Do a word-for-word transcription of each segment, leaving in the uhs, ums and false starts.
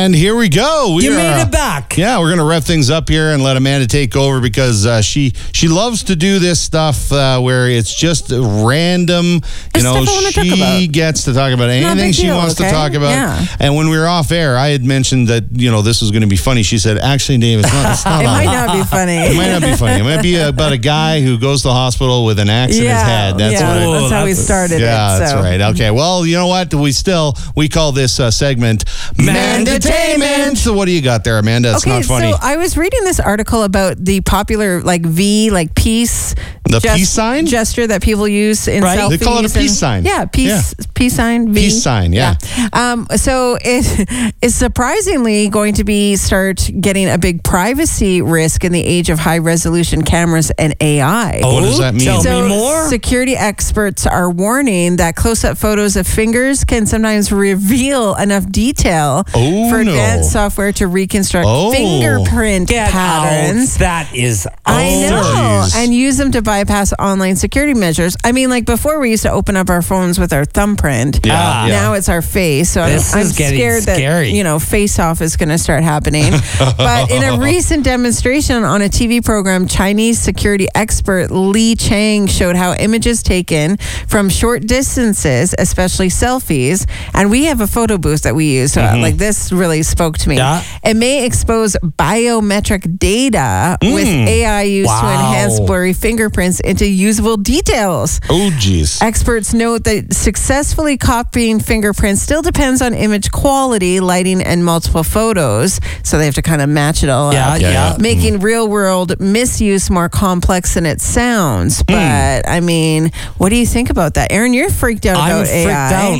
And here we go. We you are, made it back. Yeah, we're going to rev things up here and let Amanda take over because uh, she she loves to do this stuff uh, where it's just random. You There's know, stuff I wanna she talk about. gets to talk about Not a anything big she deal, wants okay? to talk about. Yeah. And when we were off air, I had mentioned that, you know, this was going to be funny. She said, actually, Dave, it's not, it's not It on. might not be funny. It might not be funny. It might be about a guy who goes to the hospital with an axe in his head. That's yeah, what I, that's how we started yeah, it. that's so. right. Okay, well, you know what? We still, we call this uh, segment Mandatainment. So what do you got there, Amanda? It's okay, not funny. so I was reading this article about the popular like V, like peace. The peace sign? Gesture that people use in Right. selfies. They call it a peace and- sign. Yeah, peace, peace sign. V. Peace sign, yeah. Um, so it is surprisingly going to be start getting a big privacy risk in the age of high resolution cameras and A I. What does that mean? Tell So me more. security experts are warning that close-up photos of fingers can sometimes reveal enough detail Oh, for no. advanced software to reconstruct Oh. fingerprint Get patterns. out. That is I know. jeez. And use them to bypass online security measures. I mean, like before we used to open up our phones with our thumbprint. Yeah, Ah. yeah. Now it's our face. So This I'm, is I'm getting scared scary. that, you know, face off is going to start happening. But in a recent demonstration on a T V program, Chinese security expert Li Chang showed how images taken from short distances, especially selfies, and we have a photo booth that we use. So Mm-hmm. like this really spoke to me. Yeah. It may expose biometric data with A I used to Wow. enhance blurry fingerprints into usable details. Oh, geez. Experts note that successfully copying fingerprints still depends on image quality, lighting, and multiple photos. So they have to kind of match it all Yeah, up. yeah. yeah. Making real world misuse more complex than it sounds. But I mean, what do you think about that? Aaron, you're freaked out I'm about freaked A I. out.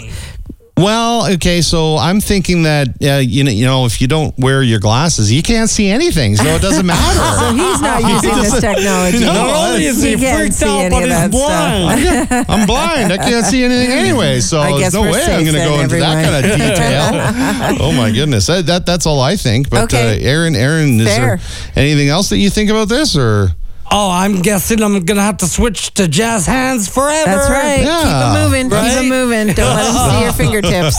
Well, okay, so I'm thinking that, uh, you know, you know, if you don't wear your glasses, you can't see anything, so it doesn't So matter. he's not using this technology. No, Not only is he He can't freaked see out, any but of he's that stuff. blind. I'm blind. I can't see anything anyway, so I there's guess no we're way I'm safe going to then, go into that kind of detail. Oh my goodness, that, that that's all I think. But Okay. uh, Aaron, Aaron, is Fair. there anything else that you think about this, or? Oh, I'm guessing I'm going to have to switch to jazz hands forever. That's right. Yeah. Keep them moving. Right? Keep them moving. Don't let them see your fingertips.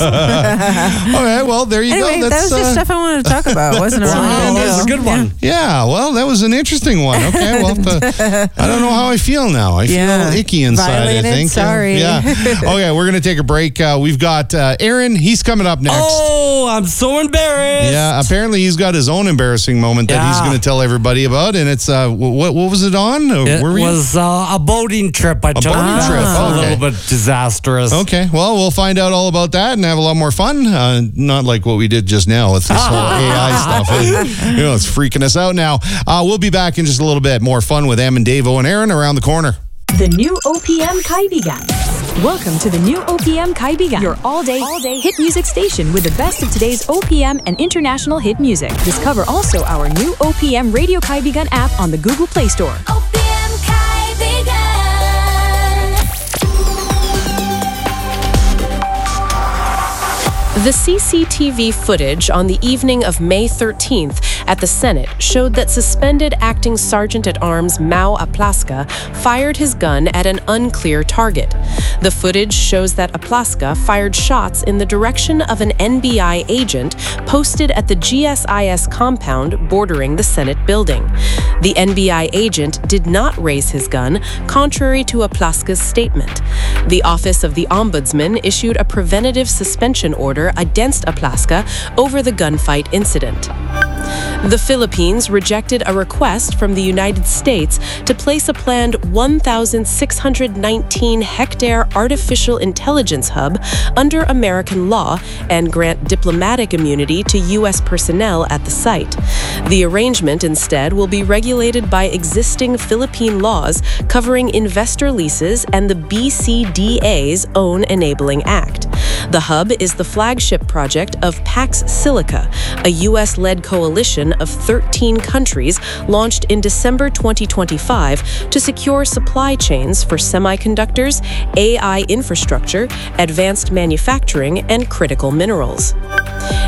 Okay, well there you Anyway, go. that was just uh, stuff I wanted to talk about. It wasn't a really Wow, big that was a deal. good one. Yeah, well, that was an interesting one. Okay, well, uh, I don't know how I feel now. I feel Yeah. icky inside, Violated, I think. sorry. Yeah. Okay, we're going to take a break. Uh, we've got uh, Aaron. He's coming up next. Oh, I'm so embarrassed. Yeah, apparently he's got his own embarrassing moment that he's Yeah. going to tell everybody about, and it's uh, wh- what what was it on? Uh, It where were you? was uh, a boating trip I took. boating That trip, was okay. a little bit disastrous. Okay, well, we'll find out all about that and have a lot more fun. Uh, not like what we did just now with this whole A I stuff. It, you know, it's freaking us out now. Uh, we'll be back in just a little bit. More fun with Em and Davo and Aaron around the corner. The new O P M Kaibigan. Welcome to the new O P M Kaibigan, your all-day, all-day hit music station with the best of today's O P M and international hit music. Discover also our new O P M Radio Kaibigan app on the Google Play Store. O P M Kaibigan. The C C T V footage on the evening of May thirteenth at the Senate showed that suspended acting Sergeant-at-Arms Mao Aplaska fired his gun at an unclear target. The footage shows that Aplaska fired shots in the direction of an N B I agent posted at the G S I S compound bordering the Senate building. The N B I agent did not raise his gun, contrary to Aplaska's statement. The Office of the Ombudsman issued a preventative suspension order against Aplaska over the gunfight incident. The Philippines rejected a request from the United States to place a planned one thousand six hundred nineteen hectare artificial intelligence hub under American law and grant diplomatic immunity to U S personnel at the site. The arrangement instead will be regulated by existing Philippine laws covering investor leases and the B C D A's own Enabling Act. The hub is the flagship project of Pax Silica, a U S-led coalition of thirteen countries launched in December twenty twenty-five to secure supply chains for semiconductors, A I infrastructure, advanced manufacturing, and critical minerals.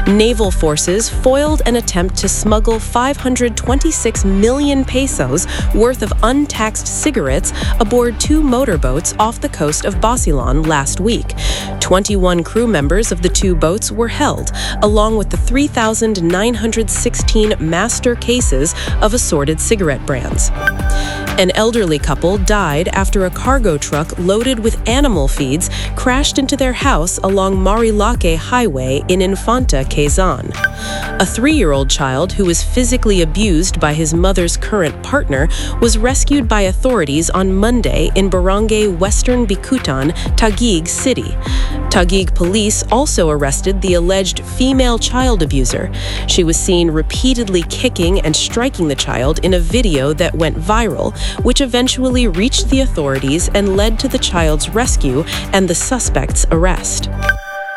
Naval forces foiled an attempt to smuggle five hundred twenty-six million pesos worth of untaxed cigarettes aboard two motorboats off the coast of Basilan last week. twenty-one crew members of the two boats were held, along with the three thousand nine hundred sixteen master cases of assorted cigarette brands. An elderly couple died after a cargo truck loaded with animal feeds crashed into their house along Marilake Highway in Infanta, Quezon. A three-year-old child who was physically abused by his mother's current partner was rescued by authorities on Monday in Barangay Western Bikutan, Taguig City. Taguig police also arrested the alleged female child abuser. She was seen repeatedly kicking and striking the child in a video that went viral, which eventually reached the authorities and led to the child's rescue and the suspect's arrest.